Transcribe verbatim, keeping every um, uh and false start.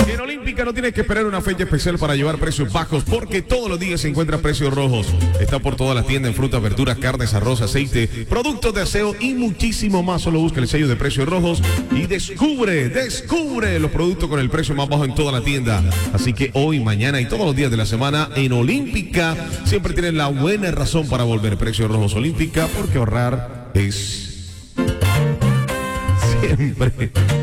En Olímpica no tienes que esperar una fecha especial para llevar precios bajos, porque todos los días se encuentran precios rojos. Está por todas las tiendas en frutas, verduras, carnes, arroz, aceite, productos de aseo y muchísimo más. Solo busca el sello de precios rojos y descubre, descubre los productos con el precio más bajo en toda la tienda. Así que hoy, mañana y todos los días de la semana en Olímpica siempre tienes la buena razón para volver. Precios rojos Olímpica, porque ahorrar es siempre